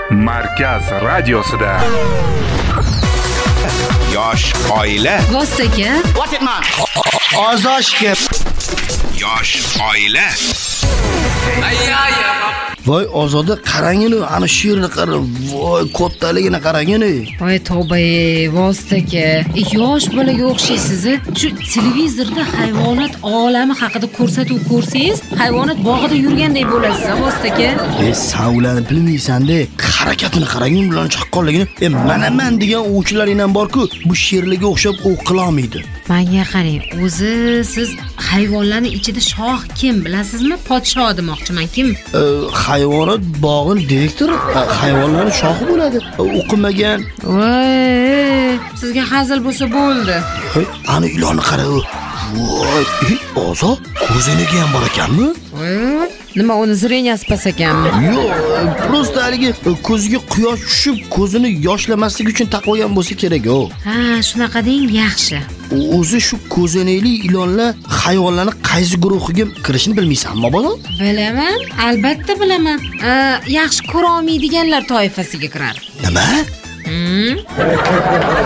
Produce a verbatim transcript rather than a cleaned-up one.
Markaz radiosida. Yosh oila. Vostaka. What it man? Ozoshga. Yosh oila. Voy Ozoda qarangini, ana shu yerni qara. Voy kattaligini qarangini. Voy tavba, vostaka. Yosh bolaga o'xshaysiz. Shu televizorda hayvonot olami haqida ko'rsatuv ko'rsangiz, hayvonot bog'ida yurgandek bo'lasiz, vostaka. E, savlani bilmaysan-da. Harakatini qarang, bilan chaqqonligini. E, mana men degan o'quvchilaring ham bor-ku, bu sherlarga o'xshab o'qila olmaydi. Menga qarang, o'zi siz hayvonlarning ichida shoh kim bilasizmi? Podsho demoqchiman, kim? E, hayvonot bog'ining direktori hayvonlarning shohi bo'ladi. O'qimagan. Voy, sizga hazil bo'lsa bo'ldi. Voy, ana ilonni qara. Voy, Ozo, ko'ziniga ham bor ekanmi? Voy, nima uni zreniyasi pas ekanmi? Yo'q, prosta haligi ko'ziga quyosh tushib, ko'zini yoshlamaslik uchun taqib bo'lsa kerak-ku. Ha, shunaqa deng, yaxshi. O'zi shu ko'zoynakli ilonlar hayvonlarning qaysi guruhiga kirishini bilmaysanmi, bola? Bilaman, albatta bilaman. Yaxshi ko'ra olmaydiganlar toifasiga kirar. Nima? Hmm?